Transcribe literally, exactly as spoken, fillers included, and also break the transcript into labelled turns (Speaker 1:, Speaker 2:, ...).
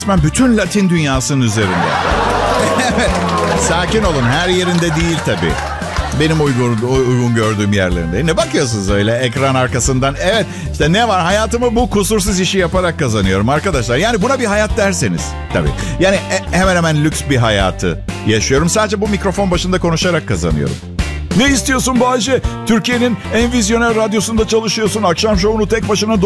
Speaker 1: resmen bütün Latin dünyasının üzerinde. Evet. Sakin olun. Her yerinde değil tabii. Benim uygun, uygun gördüğüm yerlerinde. Ne bakıyorsunuz öyle ekran arkasından? Evet, işte ne var? Hayatımı bu kusursuz işi yaparak kazanıyorum arkadaşlar. Yani buna bir hayat derseniz. Tabii. Yani e, hemen hemen lüks bir hayatı yaşıyorum. Sadece bu mikrofon başında konuşarak kazanıyorum. Ne istiyorsun Bayce? Türkiye'nin en vizyoner radyosunda çalışıyorsun. Akşam şovunu tek başına